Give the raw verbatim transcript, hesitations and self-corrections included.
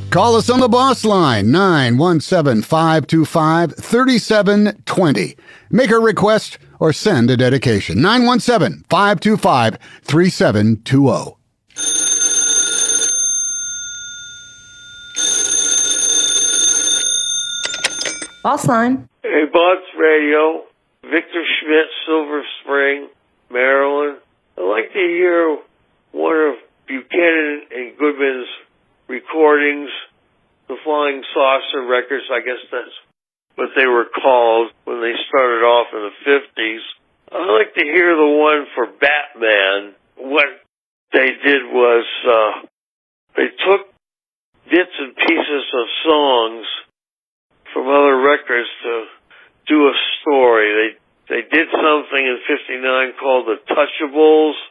Call us on the Boss Line, nine one seven, five two five, three seven two zero. Make a request or send a dedication, nine one seven, five two five, three seven two zero. Boss Line. Hey, Boss Radio. Victor Schmidt, Silver Spring, Maryland. I'd like to hear one of Buchanan and Goodman's recordings, the Flying Saucer Records. I guess that's what they were called when they started off in the fifties. I'd like to hear the one for Batman. What they did was uh, they took bits and pieces of songs from other records to do a story. They they did something in fifty-nine called The Touchables.